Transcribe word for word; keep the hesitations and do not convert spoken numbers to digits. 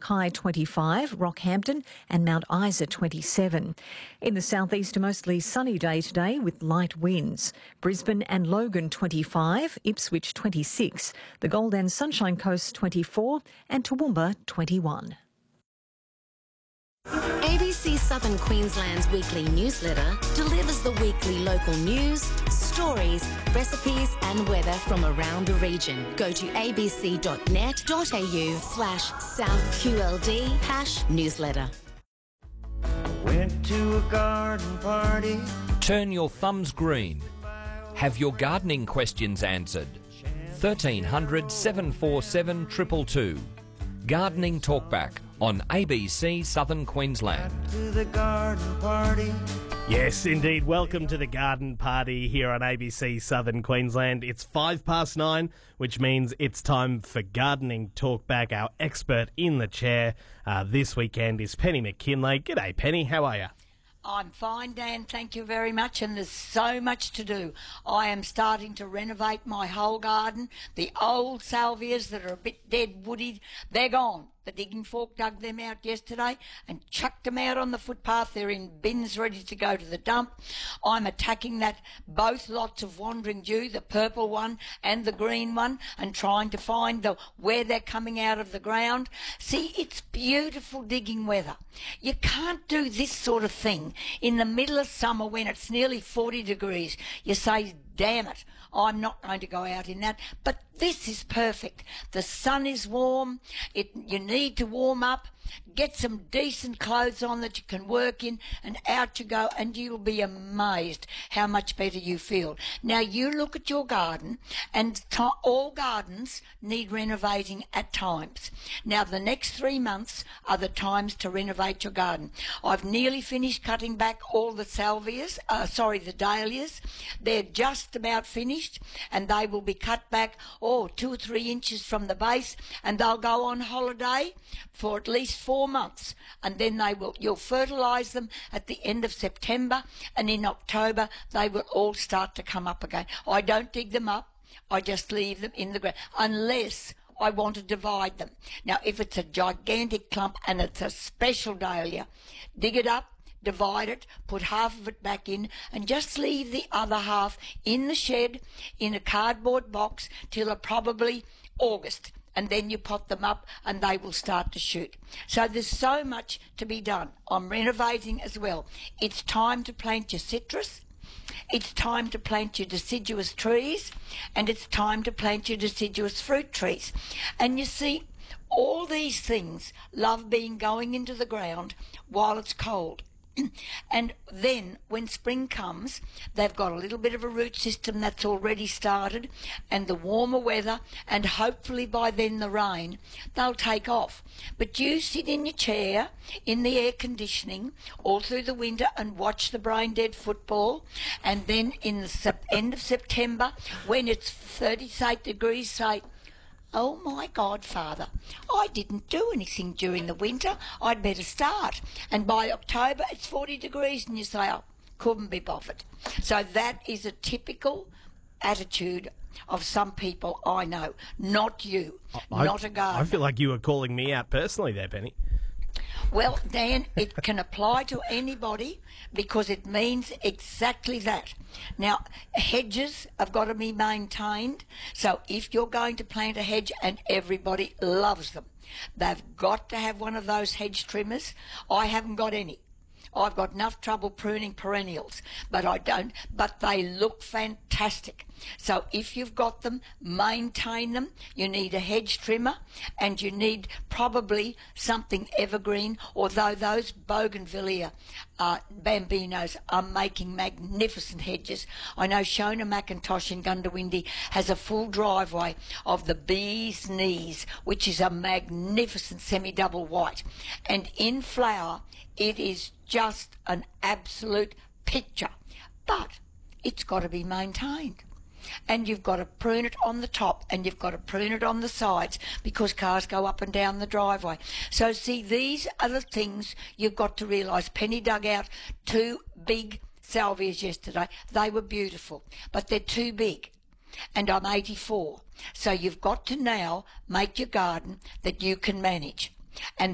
Mackay twenty-five, Rockhampton and Mount Isa twenty-seven. In the southeast, a mostly sunny day today with light winds. Brisbane and Logan twenty-five, Ipswich twenty-six, the Gold and Sunshine Coast twenty-four and Toowoomba twenty-one. A B C Southern Queensland's weekly newsletter delivers the weekly local news, stories, recipes and weather from around the region. Go to abc.net.au slash southqld hash newsletter. Went to a garden party. Turn your thumbs green. Have your gardening questions answered. thirteen hundred, seven four seven, two two two. Gardening Talkback on A B C Southern Queensland. To the garden party. Yes, indeed. Welcome to the Garden Party here on A B C Southern Queensland. It's five past nine, which means it's time for Gardening Talkback. Our expert in the chair uh, this weekend is Penny McKinlay. G'day, Penny. How are you? I'm fine, Dan, thank you very much, and there's so much to do. I am starting to renovate my whole garden. The old salvias that are a bit dead woody, they're gone. The digging fork dug them out yesterday and chucked them out on the footpath. They're in bins ready to go to the dump. I'm attacking that, both lots of Wandering Dew, the purple one and the green one, and trying to find the where they're coming out of the ground. See, it's beautiful digging weather. You can't do this sort of thing in the middle of summer when it's nearly forty degrees. You say, damn it, I'm not going to go out in that. But this is perfect. The sun is warm. It, you need to warm up. Get some decent clothes on that you can work in, and out you go, and you'll be amazed how much better you feel. Now, you look at your garden, and to- all gardens need renovating at times. Now, the next three months are the times to renovate your garden. I've nearly finished cutting back all the salvias, uh, sorry, the dahlias. They're just about finished, and they will be cut back, oh, two or three inches from the base, and they'll go on holiday for at least four months, and then they will, you'll fertilise them at the end of September, and in October they will all start to come up again. I don't dig them up, I just leave them in the ground, unless I want to divide them. Now, if it's a gigantic clump and it's a special dahlia, dig it up, divide it, put half of it back in, and just leave the other half in the shed in a cardboard box till uh, probably August. And then you pot them up and they will start to shoot. So there's so much to be done. I'm renovating as well. It's time to plant your citrus. It's time to plant your deciduous trees. And it's time to plant your deciduous fruit trees. And you see, all these things love being going into the ground while it's cold. And then when spring comes, they've got a little bit of a root system that's already started, and the warmer weather, and hopefully by then the rain, they'll take off. But you sit in your chair in the air conditioning all through the winter and watch the brain dead football, and then in the sep- end of September, when it's thirty-eight degrees, say, oh my God, Father, I didn't do anything during the winter. I'd better start. And by October, it's forty degrees, and you say, oh, couldn't be bothered. So that is a typical attitude of some people I know, not you, I, not a gardener. I feel like you were calling me out personally there, Penny. Well, Dan, it can apply to anybody because it means exactly that. Now, hedges have got to be maintained. So if you're going to plant a hedge, and everybody loves them, they've got to have one of those hedge trimmers. I haven't got any. I've got enough trouble pruning perennials, but I don't, but they look fantastic. So if you've got them, maintain them. You need a hedge trimmer, and you need probably something evergreen, although those bougainvillea uh, bambinos are making magnificent hedges. I know Shona McIntosh in Gundawindi has a full driveway of the bee's knees, which is a magnificent semi-double white. And in flower, it is just an absolute picture. But it's got to be maintained. And you've got to prune it on the top, and you've got to prune it on the sides, because cars go up and down the driveway. So see, these are the things you've got to realise. Penny dug out two big salvias yesterday. They were beautiful, but they're too big. And I'm eighty-four. So you've got to now make your garden that you can manage. And